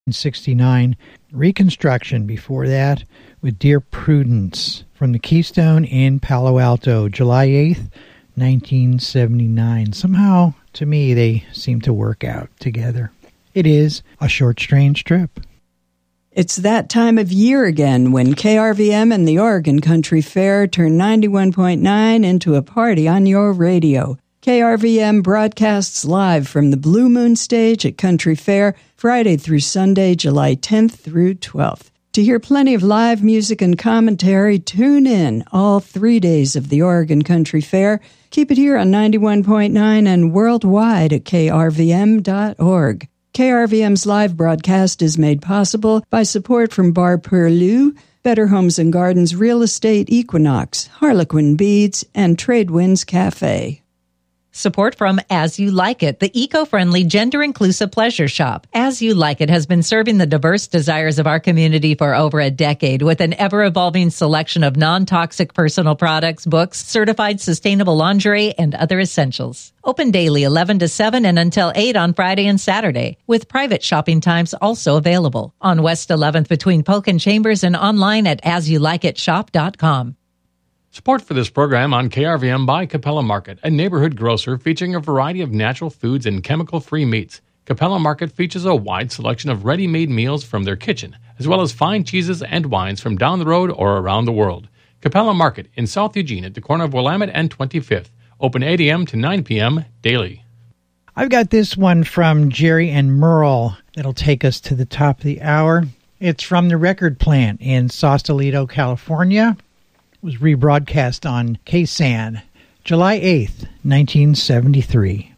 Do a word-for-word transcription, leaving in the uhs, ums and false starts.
sixty-nine. Reconstruction before that with Dear Prudence from the Keystone in Palo Alto, July eighth, nineteen seventy-nine. Somehow, to me, they seem to work out together. It is A Short Strange Trip. It's that time of year again when K R V M and the Oregon Country Fair turn ninety-one point nine into a party on your radio. K R V M broadcasts live from the Blue Moon Stage at Country Fair, Friday through Sunday, July tenth through twelfth. To hear plenty of live music and commentary, tune in all three days of the Oregon Country Fair. Keep it here on ninety-one point nine and worldwide at K R V M dot org. K R V M's live broadcast is made possible by support from Bar Perlu, Better Homes and Gardens Real Estate Equinox, Harlequin Beads, and Tradewinds Cafe. Support from As You Like It, the eco-friendly, gender-inclusive pleasure shop. As You Like It has been serving the diverse desires of our community for over a decade with an ever-evolving selection of non-toxic personal products, books, certified sustainable lingerie, and other essentials. Open daily eleven to seven and until eight on Friday and Saturday, with private shopping times also available. On West eleventh between Polk and Chambers and online at as you like it shop dot com. Support for this program on K R V M by Capella Market, a neighborhood grocer featuring a variety of natural foods and chemical-free meats. Capella Market features a wide selection of ready-made meals from their kitchen, as well as fine cheeses and wines from down the road or around the world. Capella Market in South Eugene at the corner of Willamette and twenty-fifth. Open eight a.m. to nine p.m. daily. I've got this one from Jerry and Merle that'll take us to the top of the hour. It's from the Record Plant in Sausalito, California. Was rebroadcast on K S A N, July eighth, nineteen seventy-three.